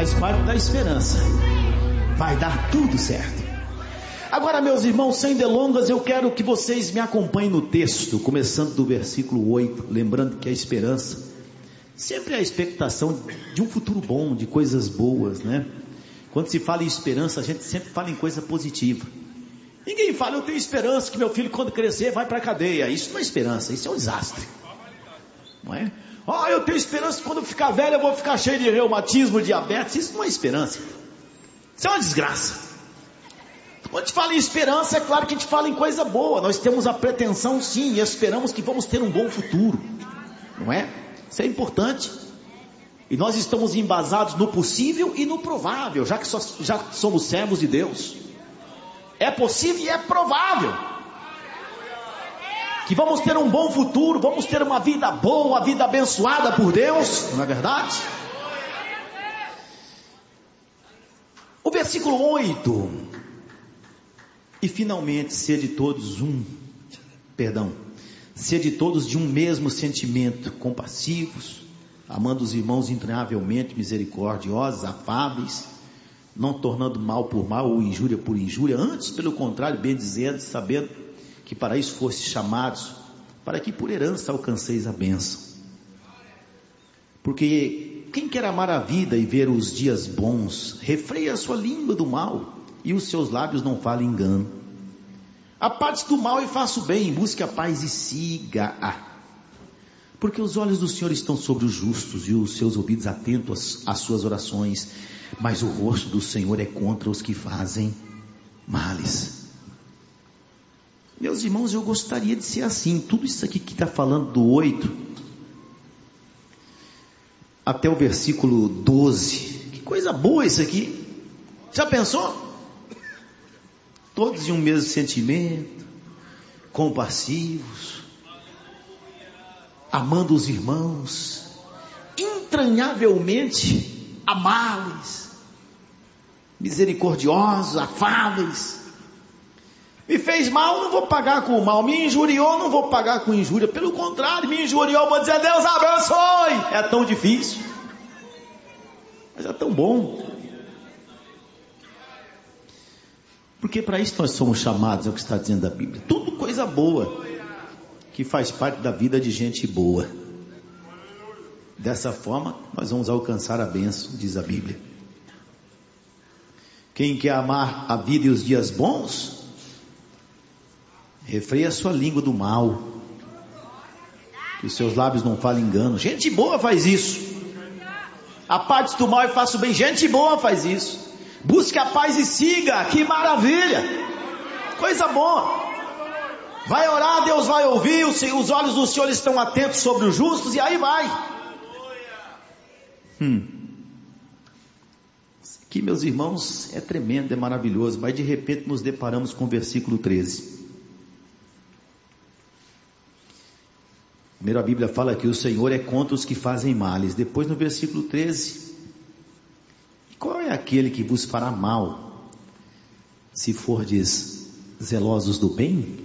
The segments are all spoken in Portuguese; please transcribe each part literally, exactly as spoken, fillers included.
faz parte da esperança. Vai dar tudo certo. Agora, meus irmãos, sem delongas, eu quero que vocês me acompanhem no texto, começando do versículo oito, lembrando que a esperança sempre é a expectação de um futuro bom, de coisas boas, né? Quando se fala em esperança, a gente sempre fala em coisa positiva. Ninguém fala, eu tenho esperança que meu filho, quando crescer, vai para a cadeia. Isso não é esperança, isso é um desastre, não é? Oh, eu tenho esperança que quando eu ficar velho eu vou ficar cheio de reumatismo, diabetes. Isso não é esperança, isso é uma desgraça. Quando a gente fala em esperança, é claro que a gente fala em coisa boa. Nós temos a pretensão, sim, e esperamos que vamos ter um bom futuro, não é? Isso é importante. E nós estamos embasados no possível e no provável, já que só, já somos servos de Deus. É possível e é provável que vamos ter um bom futuro, vamos ter uma vida boa, uma vida abençoada por Deus, não é verdade? O versículo oito: e finalmente sede todos um, perdão, sede todos de um mesmo sentimento, compassivos, amando os irmãos entranhavelmente, misericordiosos, afáveis, não tornando mal por mal ou injúria por injúria, antes pelo contrário, bem dizendo, sabendo que para isso foste chamados, para que por herança alcanceis a bênção. Porque quem quer amar a vida e ver os dias bons, refreia a sua língua do mal, e os seus lábios não falem engano. Aparte do mal e faça o bem, busque a paz e siga-a. Porque os olhos do Senhor estão sobre os justos, e os seus ouvidos atentos às suas orações, mas o rosto do Senhor é contra os que fazem males. Meus irmãos, eu gostaria de ser assim. Tudo isso aqui que está falando do oito até o versículo doze, que coisa boa isso aqui. Já pensou? Todos de um mesmo sentimento, compassivos, amando os irmãos, entranhavelmente amáveis, misericordiosos, afáveis. Me fez mal, não vou pagar com o mal. Me injuriou, não vou pagar com injúria. Pelo contrário, me injuriou, vou dizer, Deus abençoe. É tão difícil, mas é tão bom. Porque para isso nós somos chamados, é o que está dizendo a Bíblia. Tudo coisa boa, que faz parte da vida de gente boa. Dessa forma, nós vamos alcançar a bênção, diz a Bíblia. Quem quer amar a vida e os dias bons, refreia a sua língua do mal, que os seus lábios não falem engano. Gente boa faz isso. Aparte do mal e faça o bem. Gente boa faz isso. Busque a paz e siga. Que maravilha, coisa boa. Vai orar, Deus vai ouvir. Os olhos do Senhor estão atentos sobre os justos, e aí vai. Hum. Isso aqui, meus irmãos, é tremendo, é maravilhoso. Mas de repente nos deparamos com o versículo treze. Primeiro a Bíblia fala que o Senhor é contra os que fazem males. Depois no versículo treze: qual é aquele que vos fará mal, se fordes zelosos do bem?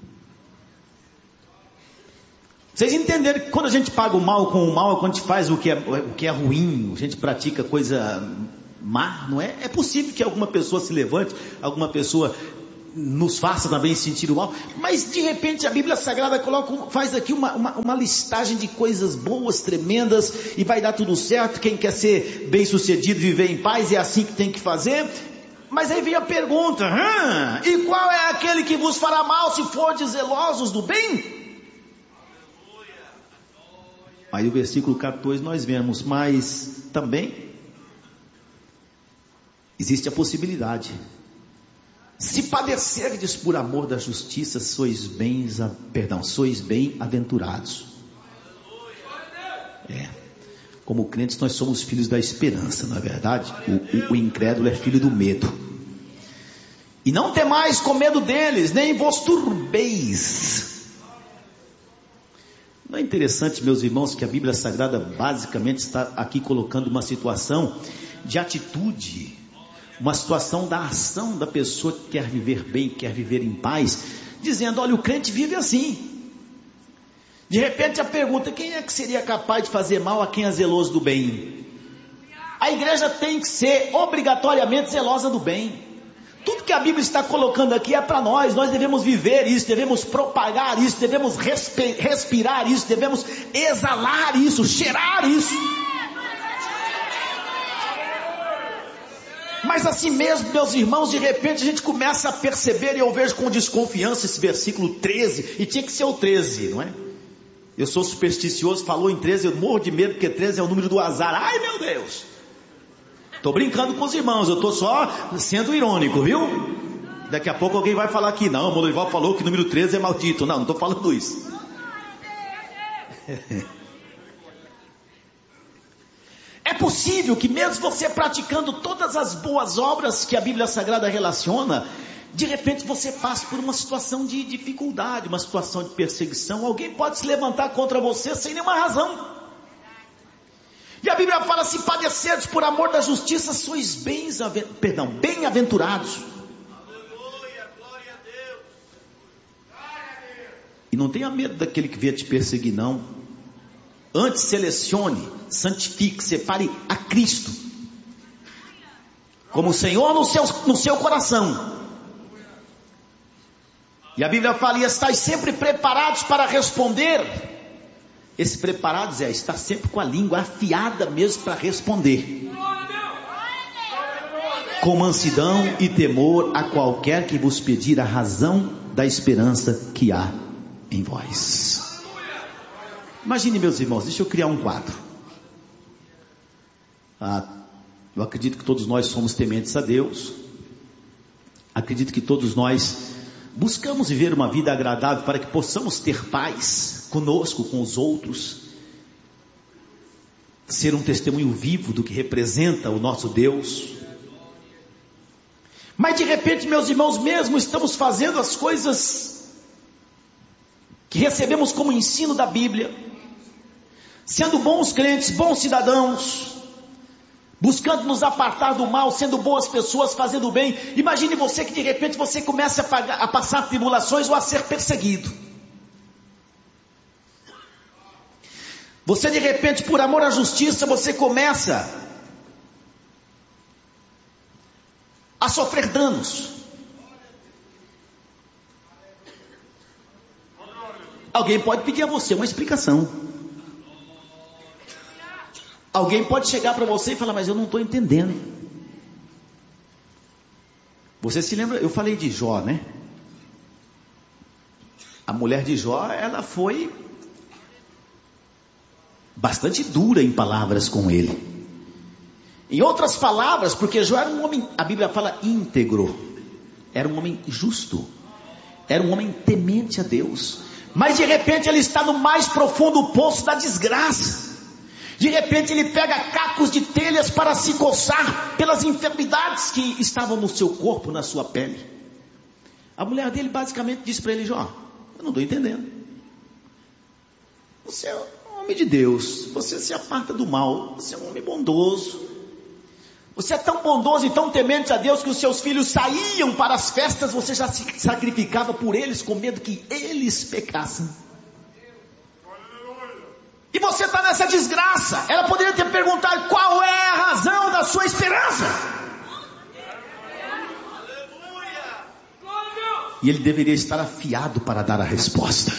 Vocês entenderam que quando a gente paga o mal com o mal, é quando a gente faz o que é, o que é ruim, a gente pratica coisa má, não é? É possível que alguma pessoa se levante, alguma pessoa nos faça também sentir o mal, mas de repente a Bíblia Sagrada coloca, faz aqui uma, uma, uma listagem de coisas boas, tremendas, e vai dar tudo certo. Quem quer ser bem sucedido, viver em paz, é assim que tem que fazer. Mas aí vem a pergunta: hum, e qual é aquele que vos fará mal, se fordes zelosos do bem? Aí o versículo quatorze nós vemos, mas também existe a possibilidade: se padecerdes por amor da justiça, sois bem, perdão, sois bem-aventurados. É, como crentes nós somos filhos da esperança, não é verdade? O, o, o incrédulo é filho do medo. E não temais com medo deles, nem vos turbeis. Não é interessante, meus irmãos, que a Bíblia Sagrada basicamente está aqui colocando uma situação de atitude, uma situação da ação da pessoa que quer viver bem, quer viver em paz, dizendo: olha, o crente vive assim. De repente a pergunta: quem é que seria capaz de fazer mal a quem é zeloso do bem? A igreja tem que ser obrigatoriamente zelosa do bem. Tudo que a Bíblia está colocando aqui é para nós. Nós devemos viver isso, devemos propagar isso, devemos respi- respirar isso, devemos exalar isso, cheirar isso. Mas assim mesmo, meus irmãos, de repente a gente começa a perceber, e eu vejo com desconfiança esse versículo treze, e tinha que ser o treze, não é? Eu sou supersticioso, falou em treze, eu morro de medo, porque treze é o número do azar. Ai meu Deus! Estou brincando com os irmãos, eu estou só sendo irônico, viu? Daqui a pouco alguém vai falar aqui, não, o Morival falou que o número treze é maldito. Não, não estou falando isso. É possível que mesmo você praticando todas as boas obras que a Bíblia Sagrada relaciona, de repente você passe por uma situação de dificuldade, uma situação de perseguição. Alguém pode se levantar contra você sem nenhuma razão. E a Bíblia fala: se padecerdes por amor da justiça, sois bem, perdão, bem-aventurados. Aleluia, glória a Deus. Glória a Deus. E não tenha medo daquele que vier te perseguir, não. Antes selecione, santifique, separe a Cristo como Senhor no seu, no seu coração. E a Bíblia fala: e estáis sempre preparados para responder. Esse preparados é estar sempre com a língua afiada mesmo para responder, com mansidão e temor a qualquer que vos pedir a razão da esperança que há em vós. Imagine, meus irmãos, deixa eu criar um quadro. Ah, eu acredito que todos nós somos tementes a Deus. Acredito que todos nós buscamos viver uma vida agradável para que possamos ter paz conosco, com os outros, ser um testemunho vivo do que representa o nosso Deus. Mas de repente, meus irmãos, mesmo estamos fazendo as coisas que recebemos como ensino da Bíblia, sendo bons crentes, bons cidadãos, buscando nos apartar do mal, sendo boas pessoas, fazendo o bem. Imagine você que de repente você começa a, pagar, a passar tribulações ou a ser perseguido. Você de repente, por amor à justiça, você começa a sofrer danos. Alguém pode pedir a você uma explicação. Alguém pode chegar para você e falar: mas eu não estou entendendo. Você se lembra, eu falei de Jó, né? A mulher de Jó, ela foi bastante dura em palavras com ele. Em outras palavras, porque Jó era um homem, a Bíblia fala íntegro, era um homem justo, era um homem temente a Deus, mas de repente ele está no mais profundo poço da desgraça. De repente ele pega cacos de telhas para se coçar pelas enfermidades que estavam no seu corpo, na sua pele. A mulher dele basicamente disse para ele: Jó, eu não estou entendendo. Você é um homem de Deus, você se aparta do mal, você é um homem bondoso. Você é tão bondoso e tão temente a Deus que os seus filhos saíam para as festas, você já se sacrificava por eles com medo que eles pecassem. E você está nessa desgraça. Ela poderia ter perguntado: qual é a razão da sua esperança? E ele deveria estar afiado para dar a resposta.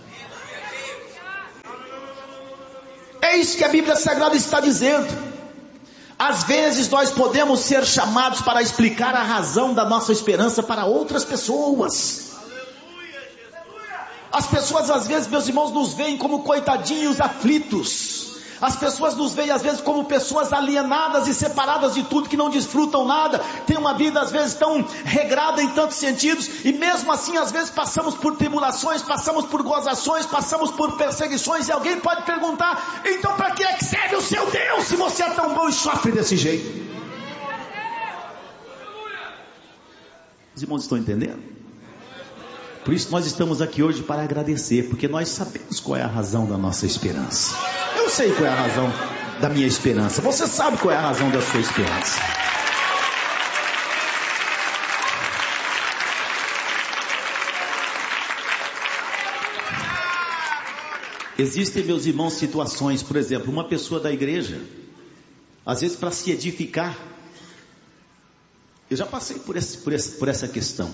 É isso que a Bíblia Sagrada está dizendo. Às vezes nós podemos ser chamados para explicar a razão da nossa esperança para outras pessoas. As pessoas às vezes, meus irmãos, nos veem como coitadinhos aflitos. As pessoas nos veem às vezes como pessoas alienadas e separadas de tudo, que não desfrutam nada, tem uma vida às vezes tão regrada em tantos sentidos, e mesmo assim às vezes passamos por tribulações, passamos por gozações, passamos por perseguições, e alguém pode perguntar: então para que é que serve o seu Deus se você é tão bom e sofre desse jeito? Os irmãos estão entendendo? Por isso nós estamos aqui hoje para agradecer, porque nós sabemos qual é a razão da nossa esperança. Eu sei qual é a razão da minha esperança. Você sabe qual é a razão da sua esperança. Existem, meus irmãos, situações, por exemplo, uma pessoa da igreja às vezes para se edificar. Eu já passei por, esse, por, esse, por essa questão.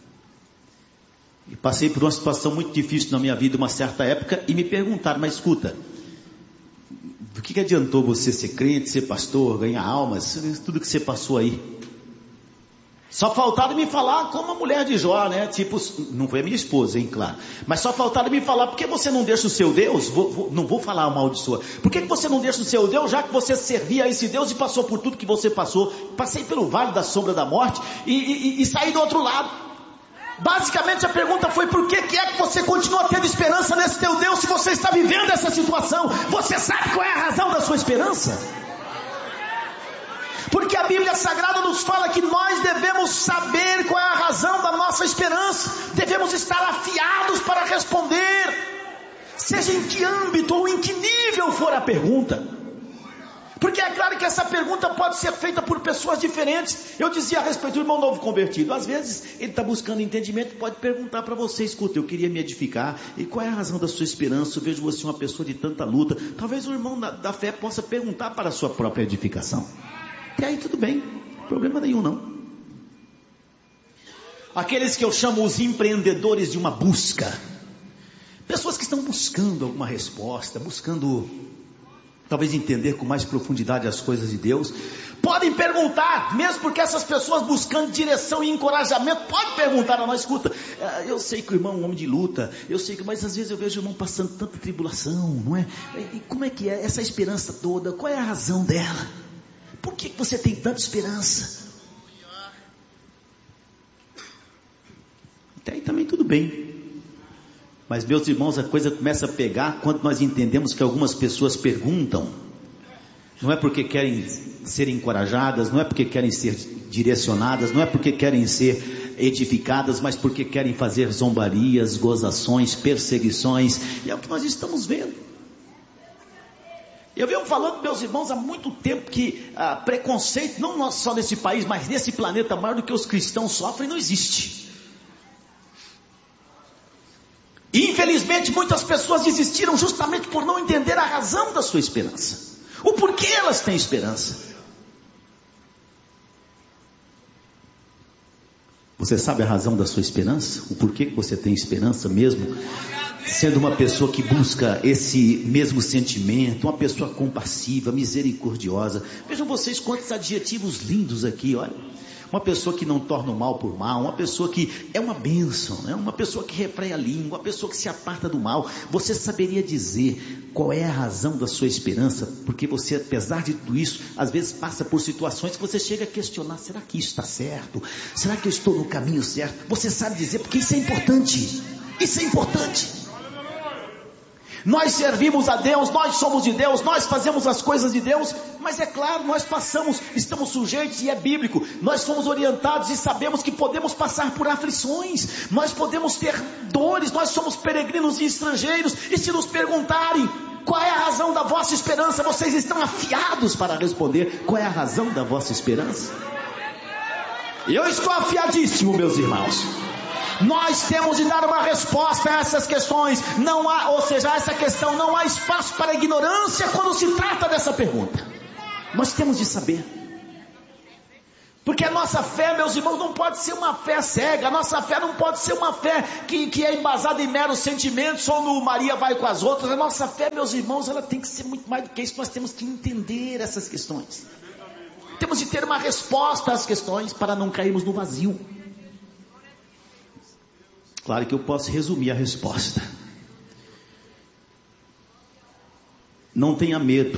E passei por uma situação muito difícil na minha vida, uma certa época, e me perguntaram, mas escuta, do que, que adiantou você ser crente, ser pastor, ganhar almas, tudo que você passou aí? Só faltaram me falar como a mulher de Jó, né? Tipo, não foi a minha esposa, hein, claro. Mas só faltaram me falar, por que você não deixa o seu Deus? Vou, vou, não vou falar mal de sua. Por que você não deixa o seu Deus, já que você servia a esse Deus e passou por tudo que você passou? Passei pelo vale da sombra da morte e, e, e saí do outro lado. Basicamente a pergunta foi, por que, que é que você continua tendo esperança nesse teu Deus se você está vivendo essa situação? Você sabe qual é a razão da sua esperança? Porque a Bíblia Sagrada nos fala que nós devemos saber qual é a razão da nossa esperança. Devemos estar afiados para responder, seja em que âmbito ou em que nível for a pergunta. Porque é claro que essa pergunta pode ser feita por pessoas diferentes. Eu dizia a respeito do irmão novo convertido, às vezes ele está buscando entendimento, pode perguntar para você, escuta, eu queria me edificar, e qual é a razão da sua esperança? Eu vejo você uma pessoa de tanta luta. Talvez o irmão da, da fé possa perguntar para a sua própria edificação. E aí tudo bem, problema nenhum não. Aqueles que eu chamo os empreendedores de uma busca, pessoas que estão buscando alguma resposta, buscando talvez entender com mais profundidade as coisas de Deus, podem perguntar, mesmo porque essas pessoas buscando direção e encorajamento, pode perguntar a nós, escuta, eu sei que o irmão é um homem de luta, eu sei que, mas às vezes eu vejo o irmão passando tanta tribulação, não é? E como é que é essa esperança toda? Qual é a razão dela? Por que você tem tanta esperança? Até aí também tudo bem. Mas meus irmãos, a coisa começa a pegar quando nós entendemos que algumas pessoas perguntam. Não é porque querem ser encorajadas, não é porque querem ser direcionadas, não é porque querem ser edificadas, mas porque querem fazer zombarias, gozações, perseguições. E é o que nós estamos vendo. Eu venho falando, meus irmãos, há muito tempo que ah, preconceito, não só nesse país, mas nesse planeta, maior do que os cristãos sofrem, não existe. E infelizmente muitas pessoas desistiram justamente por não entender a razão da sua esperança. O porquê elas têm esperança. Você sabe a razão da sua esperança? O porquê que você tem esperança mesmo? Sendo uma pessoa que busca esse mesmo sentimento, uma pessoa compassiva, misericordiosa. Vejam vocês quantos adjetivos lindos aqui, olha. Uma pessoa que não torna o mal por mal, uma pessoa que é uma bênção, né? Uma pessoa que refreia a língua, uma pessoa que se aparta do mal. Você saberia dizer qual é a razão da sua esperança? Porque você, apesar de tudo isso, às vezes passa por situações que você chega a questionar, será que isso está certo? Será que eu estou no caminho certo? Você sabe dizer, porque isso é importante, isso é importante. Nós servimos a Deus, nós somos de Deus, nós fazemos as coisas de Deus, mas é claro, nós passamos, estamos sujeitos e é bíblico, nós fomos orientados e sabemos que podemos passar por aflições, nós podemos ter dores, nós somos peregrinos e estrangeiros, e se nos perguntarem, qual é a razão da vossa esperança, vocês estão afiados para responder, qual é a razão da vossa esperança? Eu estou afiadíssimo, meus irmãos. Nós temos de dar uma resposta a essas questões, não há, ou seja, a essa questão, não há espaço para ignorância quando se trata dessa pergunta. Nós temos de saber. Porque a nossa fé, meus irmãos, não pode ser uma fé cega, a nossa fé não pode ser uma fé que, que é embasada em meros sentimentos, ou no Maria vai com as outras. A nossa fé, meus irmãos, ela tem que ser muito mais do que isso, nós temos que entender essas questões. Temos de ter uma resposta às questões para não cairmos no vazio. Claro que eu posso resumir a resposta. Não tenha medo.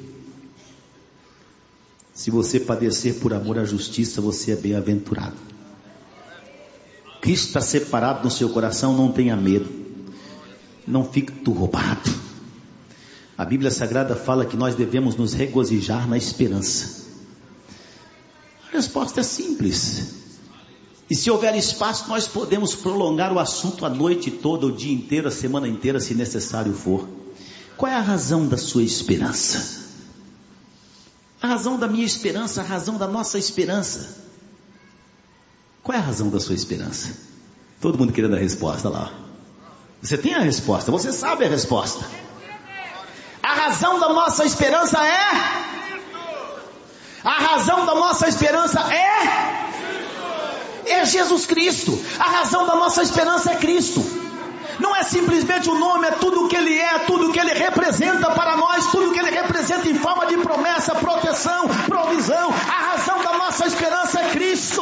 Se você padecer por amor à justiça, você é bem-aventurado. Cristo está separado no seu coração, não tenha medo. Não fique turbado. A Bíblia Sagrada fala que nós devemos nos regozijar na esperança. A resposta é simples. E se houver espaço, nós podemos prolongar o assunto a noite toda, o dia inteiro, a semana inteira, se necessário for. Qual é a razão da sua esperança? A razão da minha esperança, a razão da nossa esperança. Qual é a razão da sua esperança? Todo mundo querendo a resposta lá. Você tem a resposta, você sabe a resposta. A razão da nossa esperança é razão da nossa esperança é... é Jesus Cristo. A razão da nossa esperança é Cristo. Não é simplesmente o nome, é tudo o que Ele é, tudo o que Ele representa para nós, tudo o que Ele representa em forma de promessa, proteção, provisão. A razão da nossa esperança é Cristo.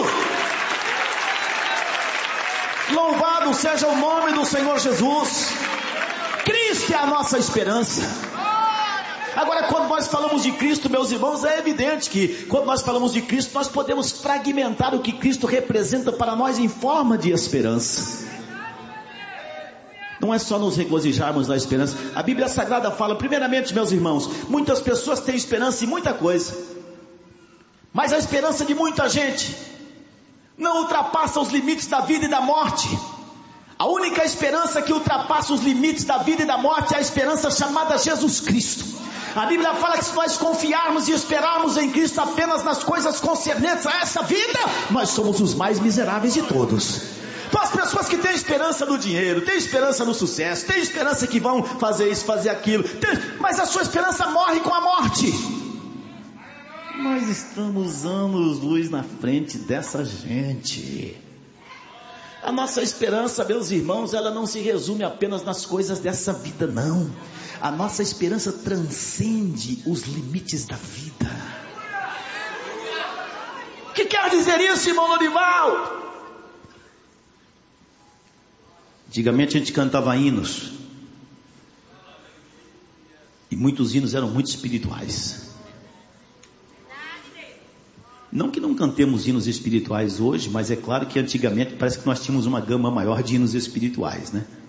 Louvado seja o nome do Senhor Jesus. Cristo é a nossa esperança. Agora, quando nós falamos de Cristo, meus irmãos, é evidente que quando nós falamos de Cristo, nós podemos fragmentar o que Cristo representa para nós em forma de esperança. Não é só nos regozijarmos na esperança. A Bíblia Sagrada fala, primeiramente, meus irmãos, muitas pessoas têm esperança em muita coisa, mas a esperança de muita gente não ultrapassa os limites da vida e da morte. A única esperança que ultrapassa os limites da vida e da morte é a esperança chamada Jesus Cristo. A Bíblia fala que se nós confiarmos e esperarmos em Cristo apenas nas coisas concernentes a essa vida, nós somos os mais miseráveis de todos. Então as pessoas que têm esperança no dinheiro, têm esperança no sucesso, têm esperança que vão fazer isso, fazer aquilo, tem... mas a sua esperança morre com a morte. Nós estamos anos-luz na frente dessa gente. A nossa esperança, meus irmãos, ela não se resume apenas nas coisas dessa vida, não. A nossa esperança transcende os limites da vida. O que quer dizer isso, irmão Lorival? Antigamente a gente cantava hinos, e muitos hinos eram muito espirituais. Não que não cantemos hinos espirituais hoje, mas é claro que antigamente parece que nós tínhamos uma gama maior de hinos espirituais, né?